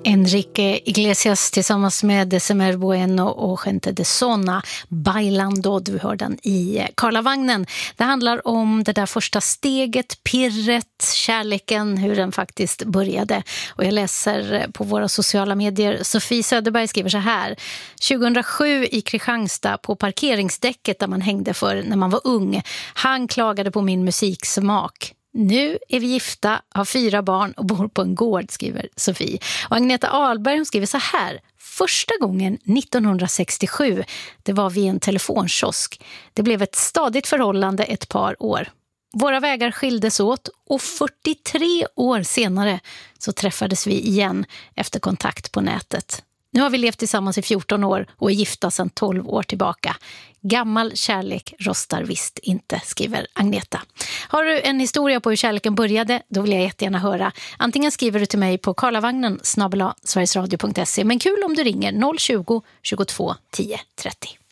Enrique Iglesias tillsammans med December Bueno och Gente de Sona, Bailando, du hör den i Karlavagnen. Det handlar om det där första steget, pirret, kärleken, hur den faktiskt började. Och jag läser på våra sociala medier, Sofie Söderberg skriver så här: 2007 i Kristianstad på parkeringsdäcket där man hängde för när man var ung. Han klagade på min musiksmak. Nu är vi gifta, har 4 barn och bor på en gård, skriver Sofie. Och Agneta Ahlberg skriver så här: första gången 1967, det var vid en telefonkiosk. Det blev ett stadigt förhållande ett par år. Våra vägar skildes åt och 43 år senare så träffades vi igen efter kontakt på nätet. Nu har vi levt tillsammans i 14 år och är gifta sedan 12 år tillbaka. Gammal kärlek rostar visst inte, skriver Agneta. Har du en historia på hur kärleken började, då vill jag jättegärna höra. Antingen skriver du till mig på karlavagnen @sverigesradio.se. Men kul om du ringer 020 22 10 30.